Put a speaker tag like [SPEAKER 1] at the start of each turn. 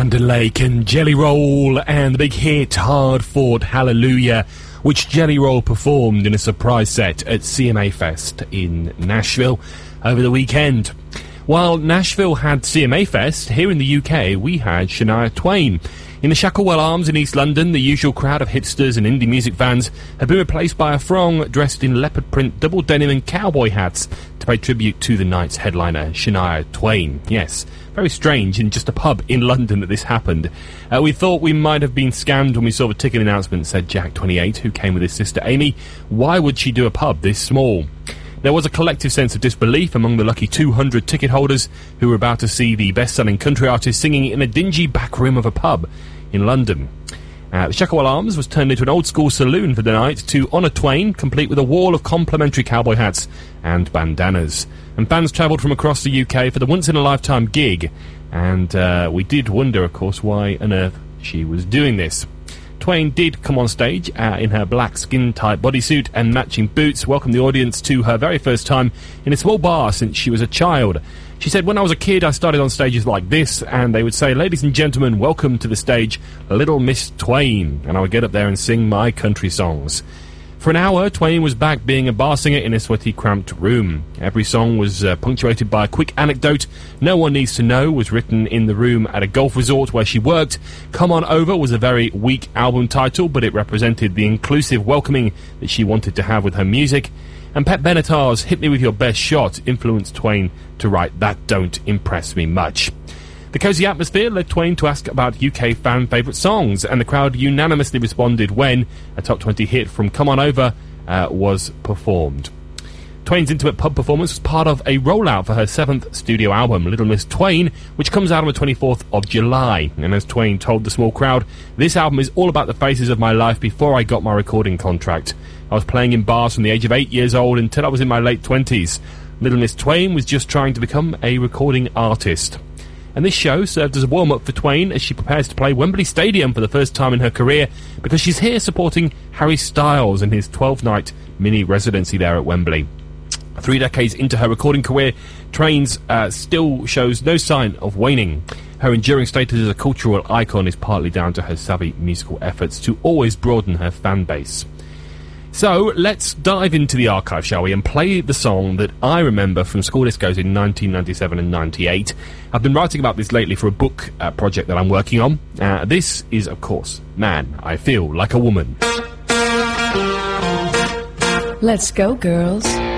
[SPEAKER 1] Brandon Lake and Jelly Roll and the big hit Hard Fought Hallelujah, which Jelly Roll performed in a surprise set at CMA Fest in Nashville over the weekend. While Nashville had CMA Fest, here in the UK we had Shania Twain. In the Shacklewell Arms in East London, the usual crowd of hipsters and indie music fans had been replaced by a throng dressed in leopard print, double denim and cowboy hats to pay tribute to the night's headliner, Shania Twain. Yes, very strange in just a pub in London that this happened. We thought we might have been scammed when we saw the ticket announcement, said Jack, 28, who came with his sister Amy. Why would she do a pub this small? There was a collective sense of disbelief among the lucky 200 ticket holders who were about to see the best-selling country artist singing in a dingy back room of a pub in London. The Shacklewell Arms was turned into an old-school saloon for the night to honour Twain, complete with a wall of complimentary cowboy hats and bandanas. And fans travelled from across the UK for the once-in-a-lifetime gig, and we did wonder, of course, why on earth she was doing this. Twain did come on stage in her black skin-tight bodysuit and matching boots, welcome the audience to her very first time in a small bar since she was a child. She said, "When I was a kid, I started on stages like this, and they would say, 'Ladies and gentlemen, welcome to the stage, Little Miss Twain,' and I would get up there and sing my country songs." For an hour, Twain was back being a bar singer in a sweaty, cramped room. Every song was punctuated by a quick anecdote No One Needs to Know was written in the room at a golf resort where she worked. Come On Over was a very weak album title, but it represented the inclusive welcoming that she wanted to have with her music. And Pet Benatar's Hit Me With Your Best Shot influenced Twain to write That Don't Impress Me Much. The cosy atmosphere led Twain to ask about UK fan favourite songs, and the crowd unanimously responded when a top 20 hit from Come On Over was performed. Twain's intimate pub performance was part of a rollout for her 7th studio album, Little Miss Twain, which comes out on the 24th of July. And as Twain told the small crowd, "This album is all about the phases of my life before I got my recording contract. I was playing in bars from the age of 8 years old until I was in my late 20s. Little Miss Twain was just trying to become a recording artist." And this show served as a warm-up for Twain as she prepares to play Wembley Stadium for the first time in her career, because she's here supporting Harry Styles in his 12-night mini residency there at Wembley. 3 decades into her recording career, Twain's still shows no sign of waning. Her enduring status as a cultural icon is partly down to her savvy musical efforts to always broaden her fan base. So, let's dive into the archive, shall we, and play the song that I remember from school discos in 1997 and 98. I've been writing about this lately for a book project that I'm working on. This is, of course, Man, I Feel Like a Woman.
[SPEAKER 2] Let's go, girls.